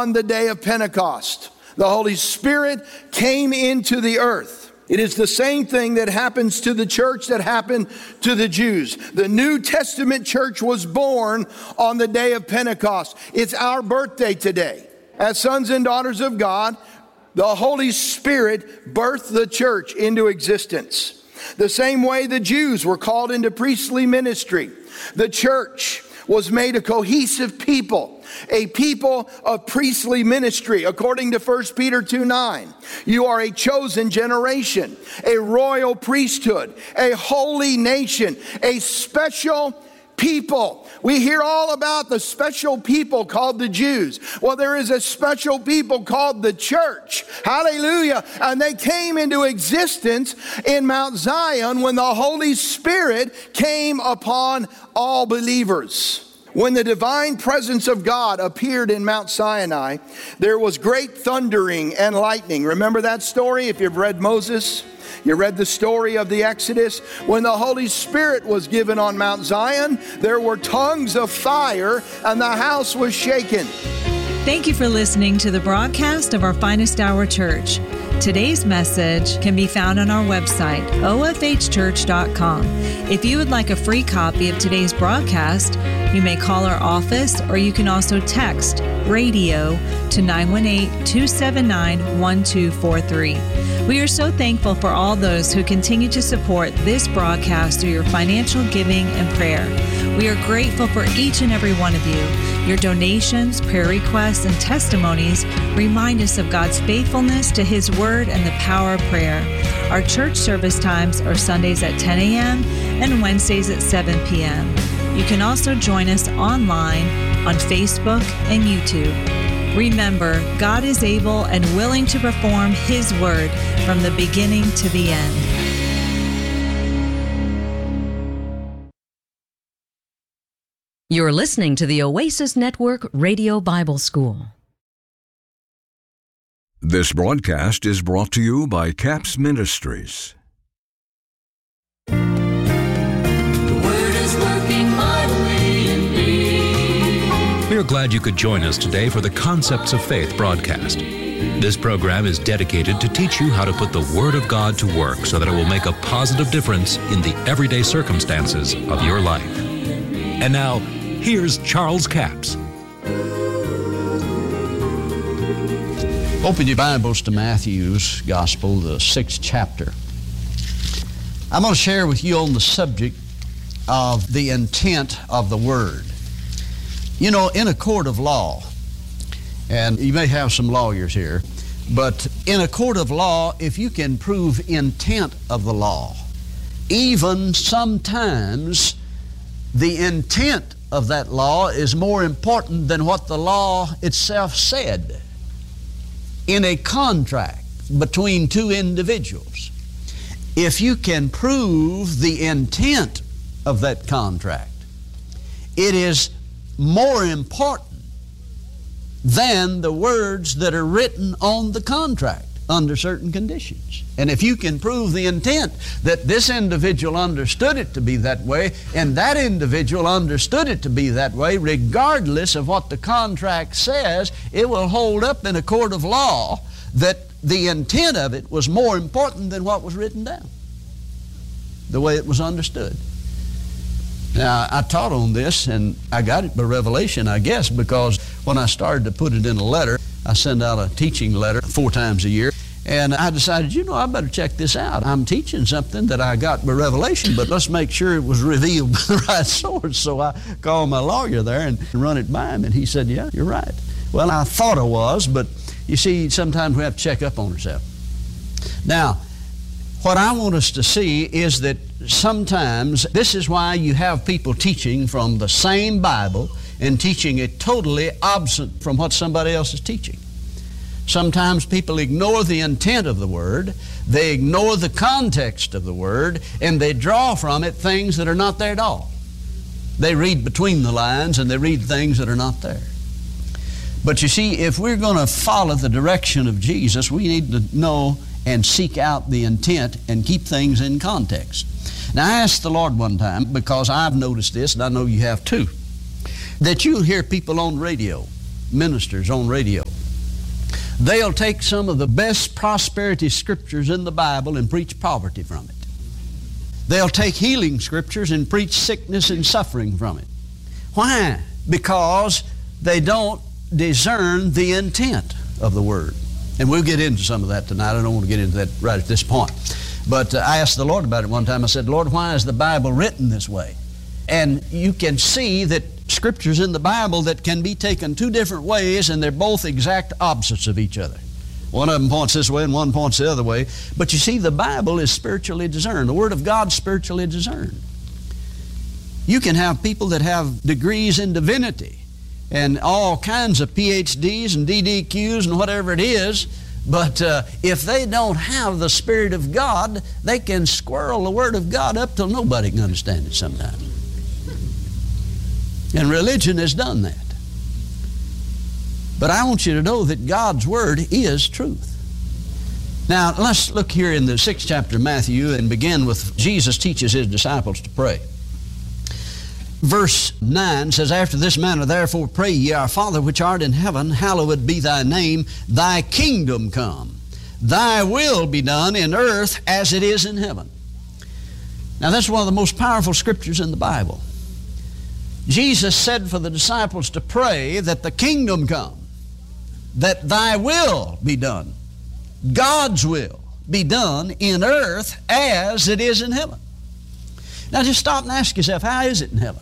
on the day of Pentecost. The Holy Spirit came into the earth. It is the same thing that happens to the church that happened to the Jews. The New Testament church was born on the day of Pentecost. It's our birthday today. As sons and daughters of God, the Holy Spirit birthed the church into existence. The same way the Jews were called into priestly ministry, the church was made a cohesive people, a people of priestly ministry. According to 1 Peter 2:9, you are a chosen generation, a royal priesthood, a holy nation, a special people. We hear all about the special people called the Jews. Well, there is a special people called the church. Hallelujah. And they came into existence in Mount Zion when the Holy Spirit came upon all believers. When the divine presence of God appeared in Mount Sinai, there was great thundering and lightning. Remember that story if you've read Moses? You read the story of the Exodus. When the Holy Spirit was given on Mount Zion, there were tongues of fire and the house was shaken. Thank you for listening to the broadcast of our Finest Hour Church. Today's message can be found on our website, ofhchurch.com. If you would like a free copy of today's broadcast, you may call our office or you can also text radio to 918-279-1243. We are so thankful for all those who continue to support this broadcast through your financial giving and prayer. We are grateful for each and every one of you. Your donations, prayer requests, and testimonies remind us of God's faithfulness to His Word and the power of prayer. Our church service times are Sundays at 10 a.m. and Wednesdays at 7 p.m. You can also join us online on Facebook and YouTube. Remember, God is able and willing to perform His Word from the beginning to the end. You're listening to the Oasis Network Radio Bible School. This broadcast is brought to you by Caps Ministries. The Word is working mightily in me. We are glad you could join us today for the Concepts of Faith broadcast. This program is dedicated to teach you how to put the Word of God to work so that it will make a positive difference in the everyday circumstances of your life. And now, here's Charles Capps. Open your Bibles to Matthew's Gospel, the 6th chapter. I'm going to share with you on the subject of the intent of the Word. You know, in a court of law, and you may have some lawyers here, but in a court of law, if you can prove intent of the law, even sometimes the intent of that law is more important than what the law itself said. In a contract between two individuals, if you can prove the intent of that contract, it is more important than the words that are written on the contract under certain conditions. And if you can prove the intent that this individual understood it to be that way, and that individual understood it to be that way, regardless of what the contract says, it will hold up in a court of law that the intent of it was more important than what was written down, the way it was understood. Now, I taught on this, and I got it by revelation, I guess, because when I started to put it in a letter, I send out a teaching letter 4 times a year, and I decided, you know, I better check this out. I'm teaching something that I got by revelation, but let's make sure it was revealed by the right source. So I called my lawyer there and run it by him, and he said, yeah, you're right. Well, I thought I was, but you see, sometimes we have to check up on ourselves. Now, what I want us to see is that sometimes this is why you have people teaching from the same Bible and teaching it totally absent from what somebody else is teaching. Sometimes people ignore the intent of the Word, they ignore the context of the Word, and they draw from it things that are not there at all. They read between the lines and they read things that are not there. But you see, if we're going to follow the direction of Jesus, we need to know and seek out the intent and keep things in context. Now, I asked the Lord one time, because I've noticed this, and I know you have too, that you'll hear people on radio, ministers on radio, They'll take some of the best prosperity scriptures in the Bible and preach poverty from it. They'll take healing scriptures and preach sickness and suffering from it. Why? Because they don't discern the intent of the Word. And we'll get into some of that tonight. I don't want to get into that right at this point. But I asked the Lord about it one time. I said, Lord, why is the Bible written this way? And you can see that scriptures in the Bible that can be taken two different ways, and they're both exact opposites of each other. One of them points this way and one points the other way. But you see, the Bible is spiritually discerned. The Word of God is spiritually discerned. You can have people that have degrees in divinity and all kinds of PhDs and DDQs and whatever it is, but if they don't have the Spirit of God, they can squirrel the Word of God up till nobody can understand it sometimes. And religion has done that. But I want you to know that God's Word is truth. Now, let's look here in the 6th chapter of Matthew and begin with Jesus teaches His disciples to pray. Verse 9 says, After this manner therefore pray ye, Our Father which art in heaven, hallowed be thy name, thy kingdom come. Thy will be done in earth as it is in heaven. Now that's one of the most powerful scriptures in the Bible. Jesus said for the disciples to pray that the kingdom come, that thy will be done. God's will be done in earth as it is in heaven. Now just stop and ask yourself, how is it in heaven?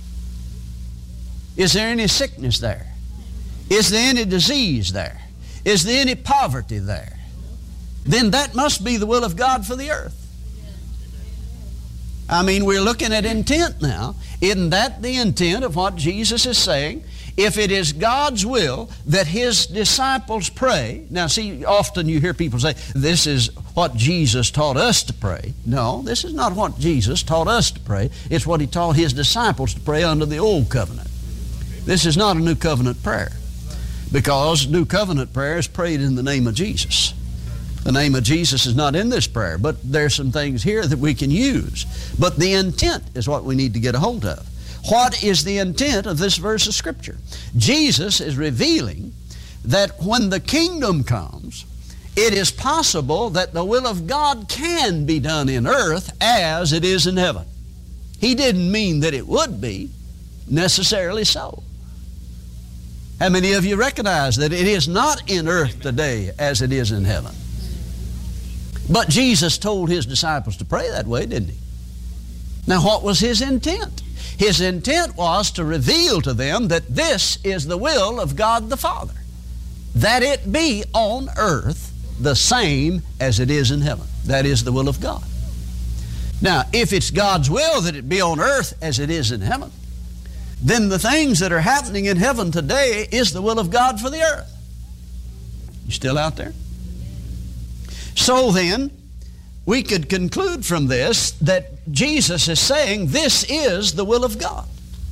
Is there any sickness there? Is there any disease there? Is there any poverty there? Then that must be the will of God for the earth. I mean, we're looking at intent now. Isn't that the intent of what Jesus is saying? If it is God's will that His disciples pray, now see, often you hear people say, this is what Jesus taught us to pray. No, this is not what Jesus taught us to pray. It's what He taught His disciples to pray under the Old Covenant. This is not a New Covenant prayer, because New Covenant prayer is prayed in the name of Jesus. The name of Jesus is not in this prayer, but there's some things here that we can use. But the intent is what we need to get a hold of. What is the intent of this verse of Scripture? Jesus is revealing that when the kingdom comes, it is possible that the will of God can be done in earth as it is in heaven. He didn't mean that it would be necessarily so. How many of you recognize that it is not in earth today as it is in heaven? But Jesus told His disciples to pray that way, didn't He? Now, what was His intent? His intent was to reveal to them that this is the will of God the Father, that it be on earth the same as it is in heaven. That is the will of God. Now, if it's God's will that it be on earth as it is in heaven, then the things that are happening in heaven today is the will of God for the earth. You still out there? So then, we could conclude from this that Jesus is saying this is the will of God.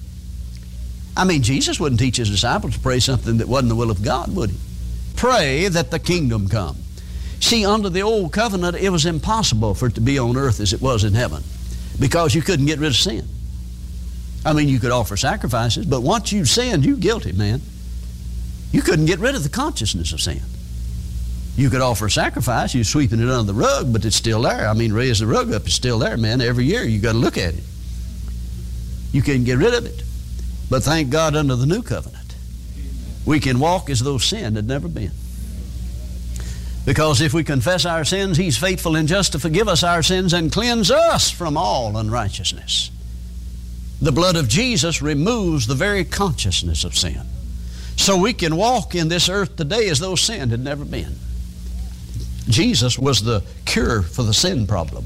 I mean, Jesus wouldn't teach His disciples to pray something that wasn't the will of God, would He? Pray that the kingdom come. See, under the old covenant, it was impossible for it to be on earth as it was in heaven, because you couldn't get rid of sin. I mean, you could offer sacrifices, but once you've sinned, you're guilty, man. You couldn't get rid of the consciousness of sin. You could offer a sacrifice, you're sweeping it under the rug, but it's still there. I mean, raise the rug up, it's still there, man. Every year you got to look at it. You can't get rid of it. But thank God under the new covenant, we can walk as though sin had never been. Because if we confess our sins, He's faithful and just to forgive us our sins and cleanse us from all unrighteousness. The blood of Jesus removes the very consciousness of sin. So we can walk in this earth today as though sin had never been. Jesus was the cure for the sin problem.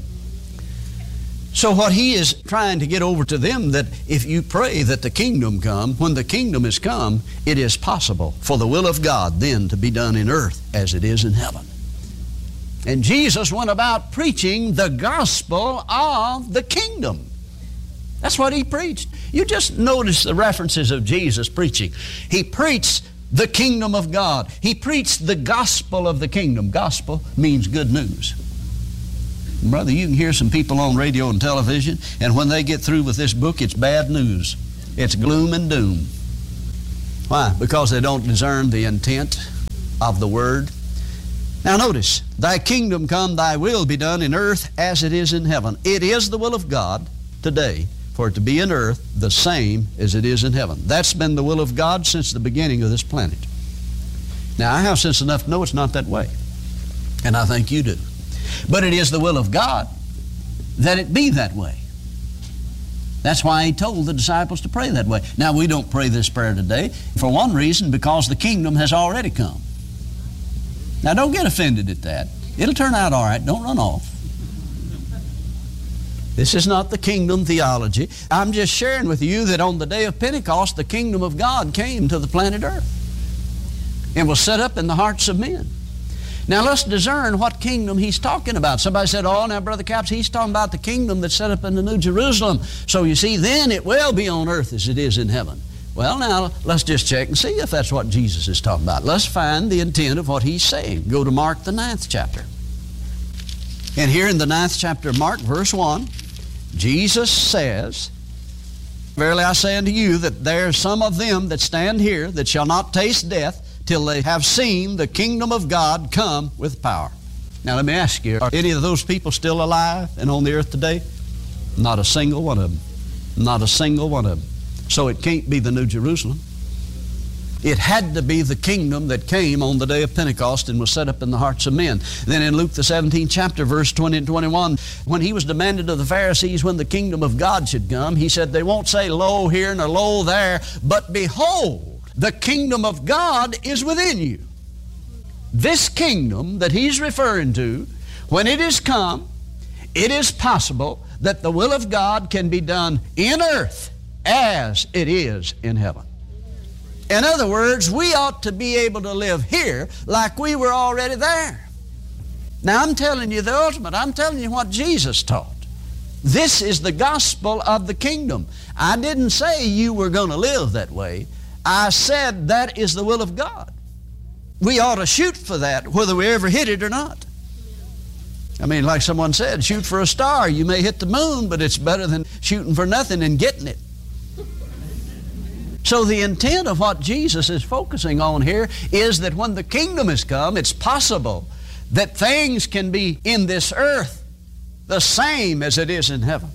So what He is trying to get over to them, that if you pray that the kingdom come, when the kingdom is come, it is possible for the will of God then to be done in earth as it is in heaven. And Jesus went about preaching the gospel of the kingdom. That's what He preached. You just notice the references of Jesus preaching. He preached the kingdom of God. He preached the gospel of the kingdom. Gospel means good news. Brother, you can hear some people on radio and television, and when they get through with this book, it's bad news. It's gloom and doom. Why? Because they don't discern the intent of the Word. Now notice, thy kingdom come, thy will be done in earth as it is in heaven. It is the will of God today for it to be in earth the same as it is in heaven. That's been the will of God since the beginning of this planet. Now I have sense enough to know it's not that way, and I think you do. But it is the will of God that it be that way. That's why He told the disciples to pray that way. Now we don't pray this prayer today, for one reason, because the kingdom has already come. Now don't get offended at that. It'll turn out all right. Don't run off. This is not the kingdom theology. I'm just sharing with you that on the day of Pentecost, the kingdom of God came to the planet Earth and was set up in the hearts of men. Now let's discern what kingdom he's talking about. Somebody said, oh, now Brother Capps, he's talking about the kingdom that's set up in the New Jerusalem. So you see, then it will be on earth as it is in heaven. Well, now, let's just check and see if that's what Jesus is talking about. Let's find the intent of what He's saying. Go to Mark, the 9th chapter. And here in the 9th chapter of Mark, verse 1, Jesus says, verily I say unto you that there are some of them that stand here that shall not taste death till they have seen the kingdom of God come with power. Now let me ask you, are any of those people still alive and on the earth today? Not a single one of them. Not a single one of them. So it can't be the New Jerusalem. It had to be the kingdom that came on the day of Pentecost and was set up in the hearts of men. Then in Luke the 17th chapter, verse 20 and 21, when He was demanded of the Pharisees when the kingdom of God should come, He said, they won't say, lo here nor lo there, but behold, the kingdom of God is within you. This kingdom that He's referring to, when it is come, it is possible that the will of God can be done in earth as it is in heaven. In other words, we ought to be able to live here like we were already there. Now I'm telling you the ultimate. I'm telling you what Jesus taught. This is the gospel of the kingdom. I didn't say you were going to live that way. I said that is the will of God. We ought to shoot for that, whether we ever hit it or not. I mean, like someone said, shoot for a star. You may hit the moon, but it's better than shooting for nothing and getting it. So the intent of what Jesus is focusing on here is that when the kingdom has come, it's possible that things can be in this earth the same as it is in heaven.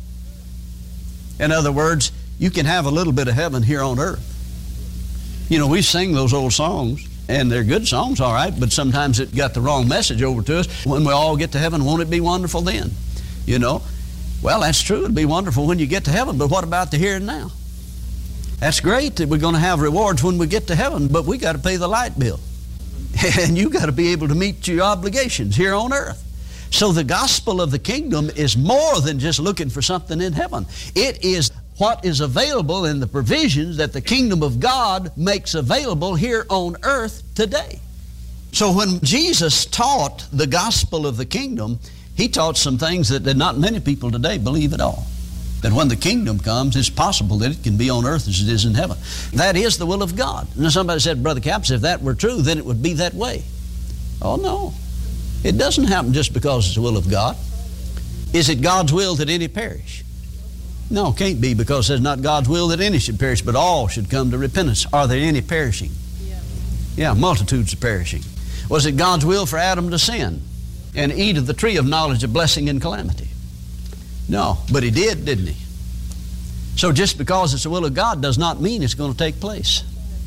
In other words, you can have a little bit of heaven here on earth. You know, we sing those old songs, and they're good songs, all right, but sometimes it got the wrong message over to us. When we all get to heaven, won't it be wonderful then? You know, well, that's true. It'll be wonderful when you get to heaven, but what about the here and now? That's great that we're going to have rewards when we get to heaven, but we got to pay the light bill. And you got to be able to meet your obligations here on earth. So the gospel of the kingdom is more than just looking for something in heaven. It is what is available in the provisions that the kingdom of God makes available here on earth today. So when Jesus taught the gospel of the kingdom, He taught some things that not many people today believe at all. That when the kingdom comes, it's possible that it can be on earth as it is in heaven. That is the will of God. Now somebody said, Brother Capps, if that were true, then it would be that way. Oh no. It doesn't happen just because it's the will of God. Is it God's will that any perish? No, it can't be, because it's not God's will that any should perish, but all should come to repentance. Are there any perishing? Yeah, multitudes are perishing. Was it God's will for Adam to sin and eat of the tree of knowledge of blessing and calamity? No, but he did, didn't he? So just because it's the will of God does not mean it's going to take place.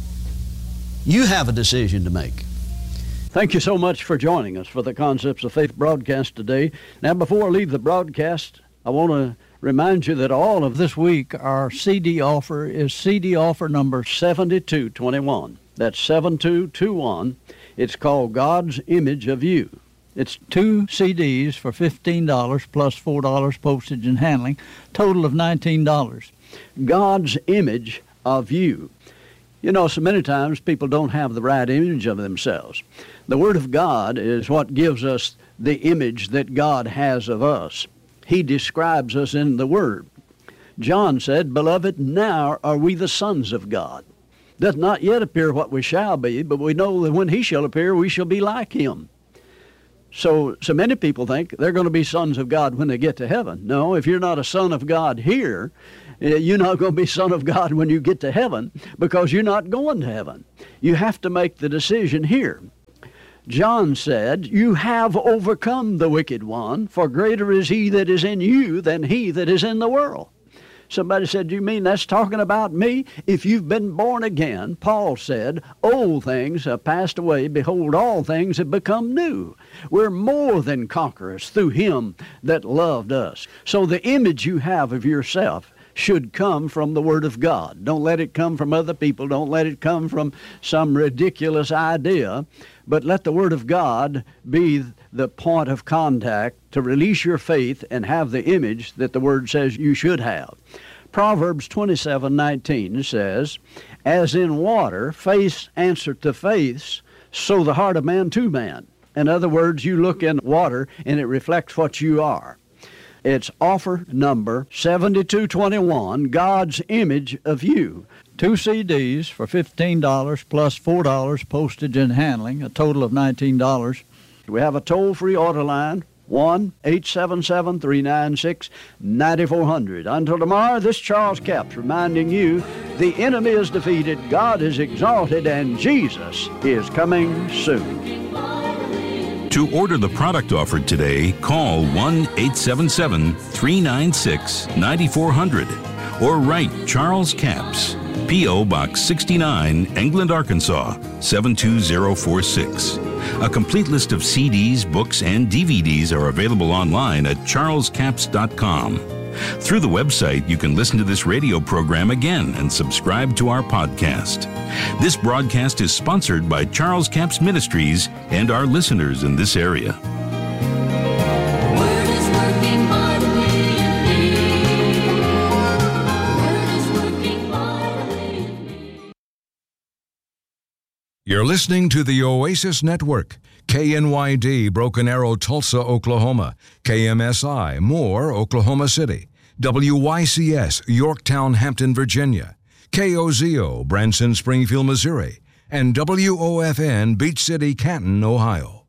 You have a decision to make. Thank you so much for joining us for the Concepts of Faith broadcast today. Now, before I leave the broadcast, I want to remind you that all of this week our CD offer is CD offer number 7221. That's 7221. It's called God's Image of You. It's 2 CDs for $15 plus $4 postage and handling, total of $19. God's Image of You. You know, so many times people don't have the right image of themselves. The Word of God is what gives us the image that God has of us. He describes us in the Word. John said, Beloved, now are we the sons of God. Doth not yet appear what we shall be, but we know that when He shall appear, we shall be like Him. So many people think they're going to be sons of God when they get to heaven. No, if you're not a son of God here, you're not going to be son of God when you get to heaven, because you're not going to heaven. You have to make the decision here. John said, "You have overcome the wicked one, for greater is he that is in you than he that is in the world." Somebody said, "You mean that's talking about me?" If you've been born again, Paul said, "Old things have passed away. Behold, all things have become new." We're more than conquerors through him that loved us. So the image you have of yourself should come from the Word of God. Don't let it come from other people. Don't let it come from some ridiculous idea. But let the Word of God be the point of contact to release your faith and have the image that the Word says you should have. Proverbs 27:19 says, "As in water, face answer to face, so the heart of man to man." In other words, you look in water and it reflects what you are. It's offer number 7221, God's Image of You. 2 CDs for $15 plus $4 postage and handling, a total of $19. We have a toll-free order line, 1-877-396-9400. Until tomorrow, this Charles Capps reminding you, the enemy is defeated, God is exalted, and Jesus is coming soon. To order the product offered today, call 1-877-396-9400 or write Charles Capps, P.O. Box 69, England, Arkansas, 72046. A complete list of CDs, books, and DVDs are available online at charlescapps.com. Through the website, you can listen to this radio program again and subscribe to our podcast. This broadcast is sponsored by Charles Capps Ministries and our listeners in this area. The Word is working mightily in me. The Word is working mightily in me. You're listening to the Oasis Network. KNYD, Broken Arrow, Tulsa, Oklahoma. KMSI, Moore, Oklahoma City. WYCS, Yorktown, Hampton, Virginia. KOZO, Branson, Springfield, Missouri. And WOFN, Beach City, Canton, Ohio.